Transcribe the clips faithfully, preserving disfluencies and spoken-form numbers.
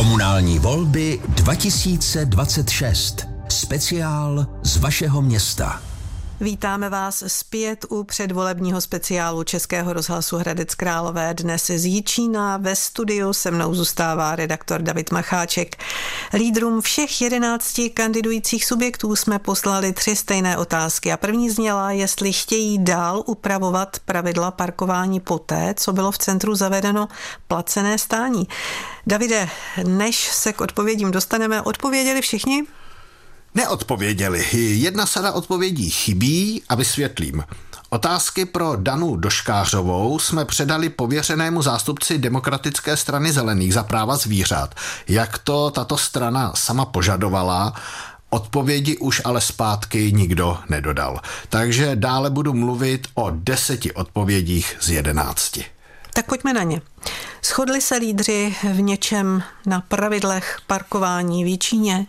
Komunální volby dva tisíce dvacet šest. Speciál z vašeho města. Vítáme vás zpět u předvolebního speciálu Českého rozhlasu Hradec Králové. Dnes z Jičína ve studiu se mnou zůstává redaktor David Macháček. Lídrům všech jedenácti kandidujících subjektů jsme poslali tři stejné otázky a první zněla, jestli chtějí dál upravovat pravidla parkování poté, co bylo v centru zavedeno placené stání. Davide, než se k odpovědím dostaneme, odpověděli všichni? Neodpověděli. Jedna sada odpovědí chybí a vysvětlím. Otázky pro Danu Doškářovou jsme předali pověřenému zástupci Demokratické strany zelených za práva zvířat. Jak to tato strana sama požadovala, odpovědi už ale zpátky nikdo nedodal. Takže dále budu mluvit o deseti odpovědích z jedenácti. Tak pojďme na ně. Shodli se lídři v něčem na pravidlech parkování v Jičíně?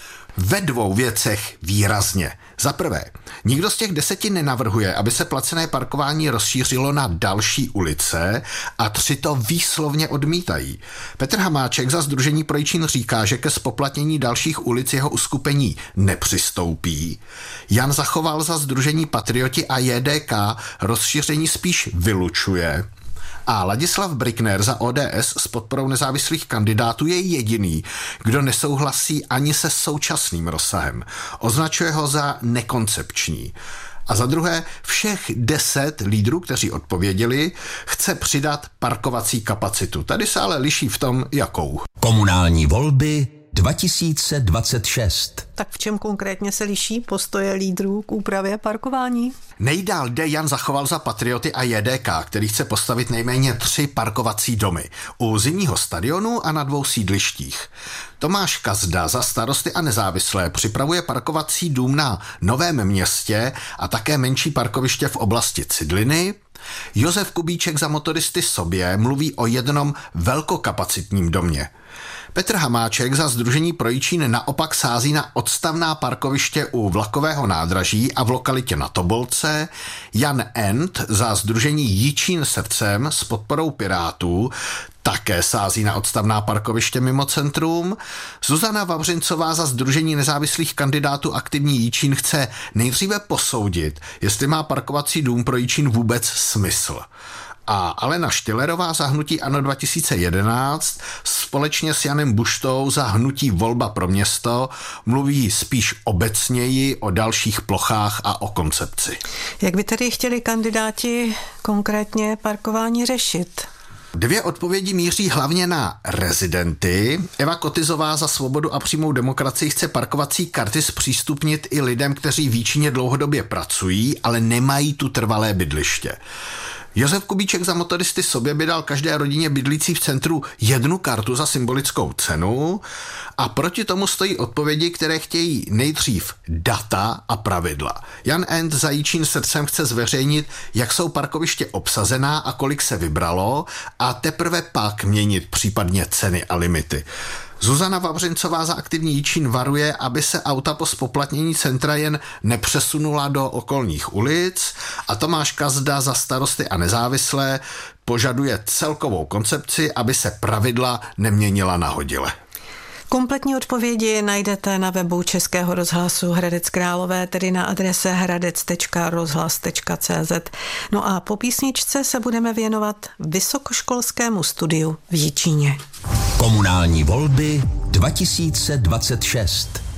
Ve dvou věcech výrazně. Za prvé, nikdo z těch deseti nenavrhuje, aby se placené parkování rozšířilo na další ulice a tři to výslovně odmítají. Petr Hamáček za Sdružení pro Jičín říká, že ke zpoplatnění dalších ulic jeho uskupení nepřistoupí. Jan Zachoval za Sdružení Patrioti a J D K rozšíření spíš vylučuje. A Ladislav Brikner za O D S s podporou nezávislých kandidátů je jediný, kdo nesouhlasí ani se současným rozsahem. Označuje ho za nekoncepční. A za druhé, všech deset lídrů, kteří odpověděli, chce přidat parkovací kapacitu. Tady se ale liší v tom, jakou. Komunální volby dva tisíce dvacet šest. Tak v čem konkrétně se liší postoje lídrů k úpravě parkování? Nejdál jde Jan Zachoval za Patrioty a J D K, který chce postavit nejméně tři parkovací domy. U zimního stadionu a na dvou sídlištích. Tomáš Kazda za Starosty a nezávislé připravuje parkovací dům na Novém Městě a také menší parkoviště v oblasti Cidliny. Josef Kubíček za Motoristy Sobě mluví o jednom velkokapacitním domě. Petr Hamáček za Sdružení pro Jičín naopak sází na odstavná parkoviště u vlakového nádraží a v lokalitě na Tobolce. Jan End za Sdružení Jičín srdcem s podporou Pirátů také sází na odstavná parkoviště mimo centrum. Zuzana Vavřincová za Sdružení nezávislých kandidátů Aktivní Jičín chce nejdříve posoudit, jestli má parkovací dům pro Jičín vůbec smysl. A Alena Štillerová za hnutí ANO dva tisíce jedenáct společně s Janem Buštou za hnutí Volba pro město mluví spíš obecněji o dalších plochách a o koncepci. Jak by tedy chtěli kandidáti konkrétně parkování řešit? Dvě odpovědi míří hlavně na rezidenty. Eva Kotizová za Svobodu a přímou demokracii chce parkovací karty zpřístupnit i lidem, kteří v Jičíně dlouhodobě pracují, ale nemají tu trvalé bydliště. Josef Kubíček za Motoristy Sobě by dal každé rodině bydlící v centru jednu kartu za symbolickou cenu a proti tomu stojí odpovědi, které chtějí nejdřív data a pravidla. Jan End za Jičín srdcem chce zveřejnit, jak jsou parkoviště obsazená a kolik se vybralo a teprve pak měnit případně ceny a limity. Zuzana Vavřincová za Aktivní Jičín varuje, aby se auta po zpoplatnění centra jen nepřesunula do okolních ulic a Tomáš Kazda za Starosty a nezávislé požaduje celkovou koncepci, aby se pravidla neměnila nahodile. Kompletní odpovědi najdete na webu Českého rozhlasu Hradec Králové, tedy na adrese hradec tečka rozhlas tečka cé zet. No a po písničce se budeme věnovat vysokoškolskému studiu v Jičíně. Komunální volby dva tisíce dvacet šest.